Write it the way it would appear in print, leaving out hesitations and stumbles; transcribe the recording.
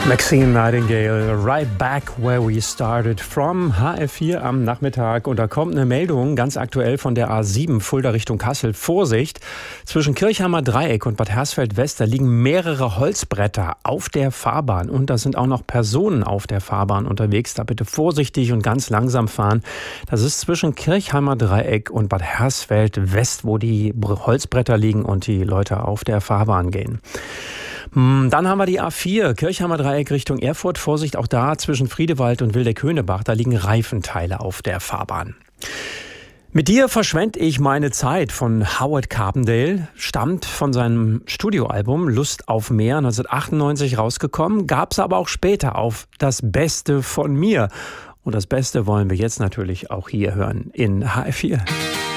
Maxine Nightingale, right back where we started from. HR4 am Nachmittag. Und da kommt eine Meldung, ganz aktuell von der A7 Fulda Richtung Kassel. Vorsicht, zwischen Kirchheimer Dreieck und Bad Hersfeld West, da liegen mehrere Holzbretter auf der Fahrbahn. Und da sind auch noch Personen auf der Fahrbahn unterwegs. Da bitte vorsichtig und ganz langsam fahren. Das ist zwischen Kirchheimer Dreieck und Bad Hersfeld West, wo die Holzbretter liegen und die Leute auf der Fahrbahn gehen. Dann haben wir die A4, Kirchheimer Dreieck Richtung Erfurt. Vorsicht, auch da zwischen Friedewald und Wildeck-Höhnebach, da liegen Reifenteile auf der Fahrbahn. Mit dir verschwende ich meine Zeit von Howard Carpendale, stammt von seinem Studioalbum Lust auf Meer, 1998 rausgekommen, gab's aber auch später auf Das Beste von mir. Und das Beste wollen wir jetzt natürlich auch hier hören in HR4.